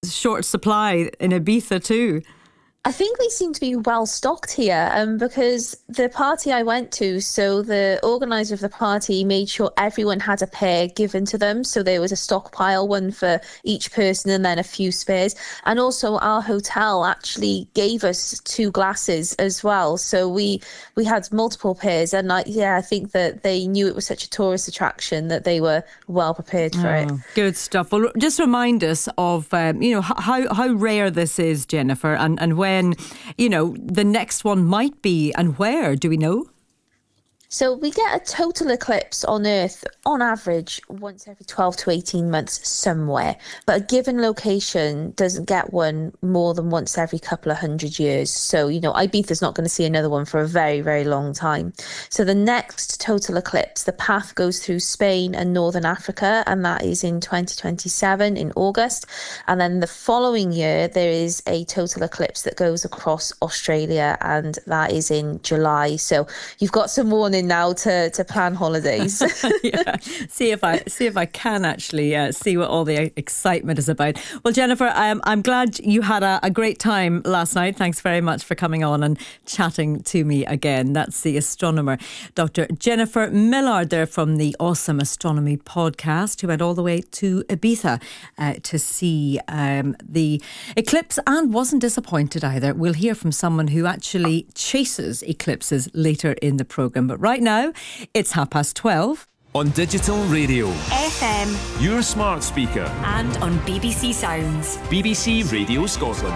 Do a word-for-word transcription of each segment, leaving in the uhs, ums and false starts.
short supply in Ibiza too. I think they seem to be well stocked here um, because the party I went to, so the organiser of the party made sure everyone had a pair given to them. So there was a stockpile, one for each person and then a few spares. And also our hotel actually gave us two glasses as well. So we we had multiple pairs. And I, yeah, I think that they knew it was such a tourist attraction that they were well prepared for oh, it. Good stuff. Well, just remind us of, um, you know, how, how rare this is, Jennifer, and, and when When, you know, the next one might be, and where, do we know? So we get a total eclipse on Earth, on average, once every twelve to eighteen months somewhere. But a given location doesn't get one more than once every couple of hundred years. So, you know, Ibiza's not going to see another one for a very, very long time. So the next total eclipse, the path goes through Spain and Northern Africa, and that is in twenty twenty-seven in August. And then the following year, there is a total eclipse that goes across Australia, and that is in July. So you've got some warning now to to plan holidays. Yeah. See if I see if I can actually uh, see what all the excitement is about. Well, Jennifer, um, I'm glad you had a, a great time last night. Thanks very much for coming on and chatting to me again. That's the astronomer, Doctor Jennifer Millard, there from the Awesome Astronomy podcast, who went all the way to Ibiza uh, to see um, the eclipse and wasn't disappointed either. We'll hear from someone who actually chases eclipses later in the programme. But right now, it's half past twelve. On digital radio, F M, your smart speaker, and on B B C Sounds, B B C Radio Scotland.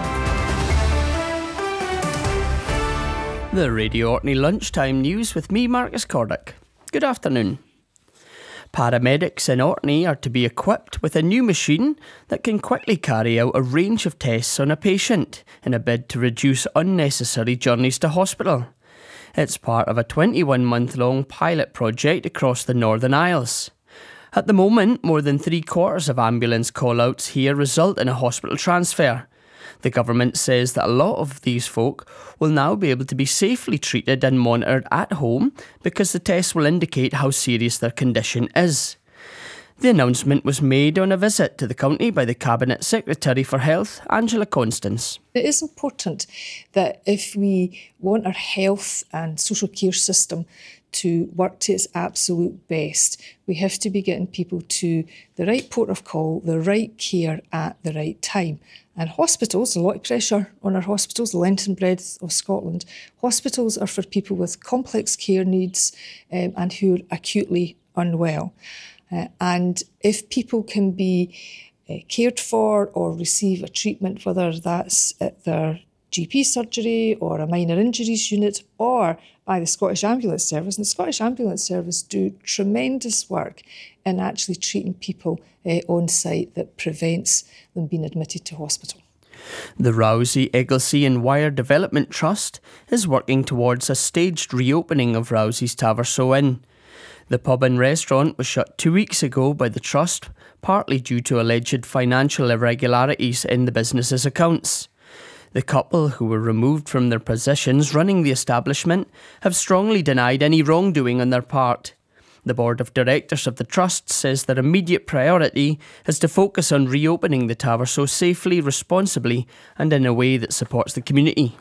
The Radio Orkney Lunchtime News with me, Marcus Cordick. Good afternoon. Paramedics in Orkney are to be equipped with a new machine that can quickly carry out a range of tests on a patient in a bid to reduce unnecessary journeys to hospital. It's part of a twenty-one month long pilot project across the Northern Isles. At the moment, more than three quarters of ambulance call-outs here result in a hospital transfer. The government says that a lot of these folk will now be able to be safely treated and monitored at home because the tests will indicate how serious their condition is. The announcement was made on a visit to the county by the Cabinet Secretary for Health, Angela Constance. It is important that if we want our health and social care system to work to its absolute best, we have to be getting people to the right port of call, the right care at the right time. And hospitals, a lot of pressure on our hospitals, the length and breadth of Scotland. Hospitals are for people with complex care needs um, and who are acutely unwell. Uh, and if people can be uh, cared for or receive a treatment, whether that's at their G P surgery or a minor injuries unit or by the Scottish Ambulance Service, and the Scottish Ambulance Service do tremendous work in actually treating people uh, on site that prevents them being admitted to hospital. The Rousey, Egglesey and Wyre Development Trust is working towards a staged reopening of Rousey's Taverso Inn. The pub and restaurant was shut two weeks ago by the Trust, partly due to alleged financial irregularities in the business's accounts. The couple, who were removed from their positions running the establishment, have strongly denied any wrongdoing on their part. The board of directors of the Trust says their immediate priority is to focus on reopening the Taverso safely, responsibly and in a way that supports the community.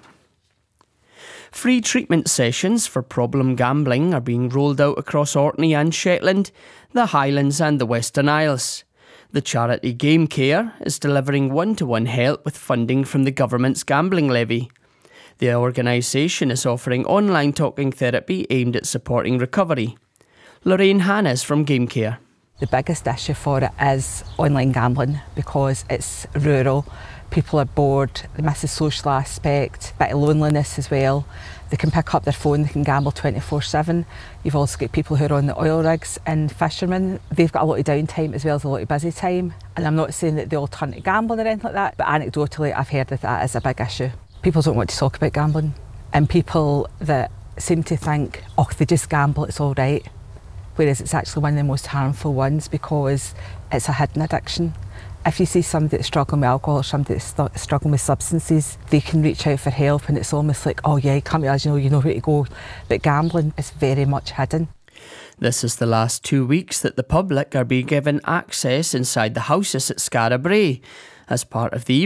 Free treatment sessions for problem gambling are being rolled out across Orkney and Shetland, the Highlands and the Western Isles. The charity Game Care is delivering one-to-one help with funding from the government's gambling levy. The organisation is offering online talking therapy aimed at supporting recovery. Lorraine Hannes from Game Care. The biggest issue for it is online gambling because it's rural. People are bored, they miss the social aspect, a bit of loneliness as well. They can pick up their phone, they can gamble twenty-four seven. You've also got people who are on the oil rigs and fishermen. They've got a lot of downtime as well as a lot of busy time. And I'm not saying that they all turn to gambling or anything like that, but anecdotally I've heard that that is a big issue. People don't want to talk about gambling. And people that seem to think, oh, they just gamble, it's all right. Whereas it's actually one of the most harmful ones because it's a hidden addiction. If you see somebody that's struggling with alcohol or somebody that's st- struggling with substances, they can reach out for help and it's almost like, oh yeah, come to us, you know, you know where to go. But gambling is very much hidden. This is the last two weeks that the public are being given access inside the houses at Skara Brae as part of the